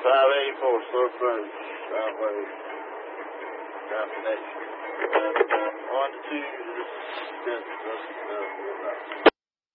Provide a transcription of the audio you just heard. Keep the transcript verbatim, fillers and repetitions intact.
five eighty-four, Slope Road, driveway, destination. Uh, one to two, this, this, this, uh,